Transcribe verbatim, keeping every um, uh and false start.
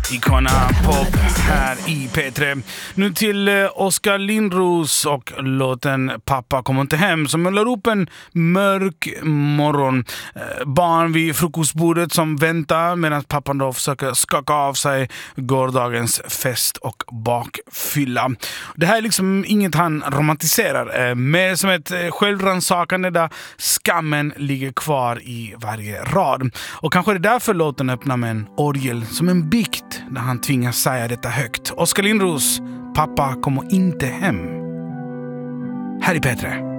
Icona Pop här i P tre. Nu till eh, Oskar Lindros och låten Pappa kommer inte hem, som håller upp en mörk morgon. Eh, barn vid frukostbordet som väntar medan pappan då försöker skaka av sig gårdagens fest och bakfylla. Det här är liksom inget han romantiserar, eh, mer som ett eh, självrannsakande där skammen ligger kvar i varje rad. Och kanske är det därför låten öppnar med en orgel som en bikt när han tvingas säga detta högt. Oskar Lindros, Pappa kommer inte hem. Här i P tre.